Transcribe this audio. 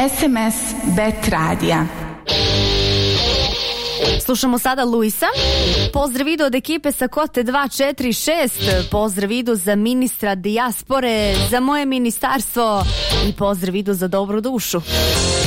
SMS Bet Radija. Slušamo sada Luisa. Pozdrav idu od ekipe sa Kote 246. Pozdrav idu za ministra dijaspore, za moje ministarstvo i pozdrav idu za dobru dušu.